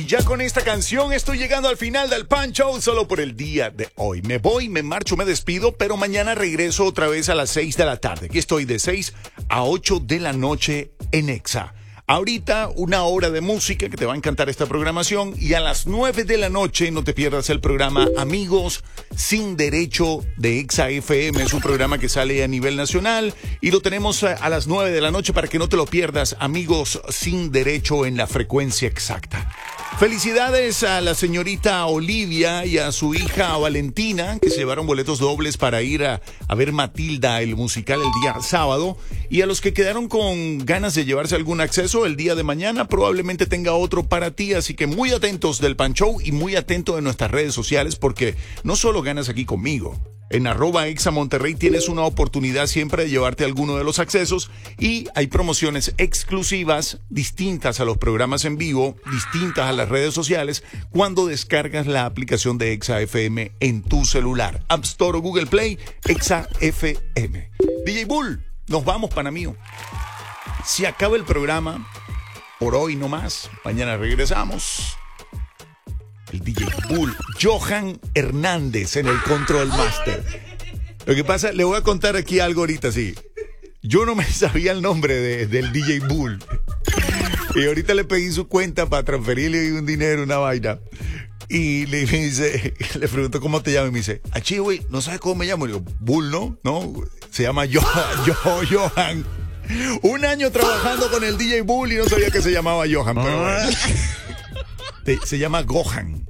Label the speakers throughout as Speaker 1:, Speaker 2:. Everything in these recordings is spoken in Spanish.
Speaker 1: Ya con esta canción estoy llegando al final del Pan Show solo por el día de hoy. Me voy, me marcho, me despido, pero mañana regreso otra vez a las 6 de la tarde. Aquí estoy de 6 a 8 de la noche en Exa. Ahorita una hora de música que te va a encantar esta programación y a las 9 de la noche no te pierdas el programa Amigos Sin Derecho de Exa FM. Es un programa que sale a nivel nacional y lo tenemos a las 9 de la noche para que no te lo pierdas. Amigos Sin Derecho en la frecuencia exacta. Felicidades a la señorita Olivia y a su hija Valentina, que se llevaron boletos dobles para ir a ver Matilda, el musical, el día sábado. Y a los que quedaron con ganas de llevarse algún acceso el día de mañana, probablemente tenga otro para ti. Así que muy atentos del Pan Show y muy atentos de nuestras redes sociales, porque no solo ganas aquí conmigo. En @ExaMonterrey tienes una oportunidad siempre de llevarte alguno de los accesos y hay promociones exclusivas distintas a los programas en vivo, distintas a las redes sociales, cuando descargas la aplicación de Exa FM en tu celular. App Store o Google Play, Exa FM. DJ Bull, nos vamos, pana mío. Se acaba el programa, por hoy no más, mañana regresamos. El DJ Bull, Johan Hernández en el Control Master. Lo que pasa, le voy a contar aquí algo ahorita, sí. Yo no me sabía el nombre del DJ Bull. Y ahorita le pedí su cuenta para transferirle un dinero, una vaina. Y le pregunto cómo te llamas y me dice, achí, güey, ¿no sabes cómo me llamo? Y digo, Bull, ¿no? No, se llama Johan. Un año trabajando con el DJ Bull y no sabía que se llamaba Johan, pero bueno. Se llama Gohan.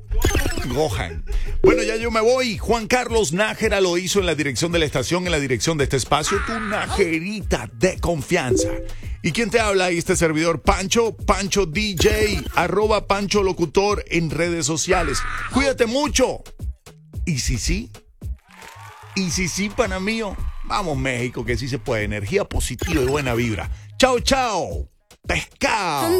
Speaker 1: Bueno, ya yo me voy. Juan Carlos Nájera lo hizo en la dirección de la estación, en la dirección de este espacio, tu najerita de confianza. ¿Y quién te habla ahí? Este servidor, Pancho DJ, @Pancho Locutor en redes sociales. Cuídate mucho. Y si sí, pana mío, vamos México, que sí se puede. Energía positiva y buena vibra. Chao, pescado.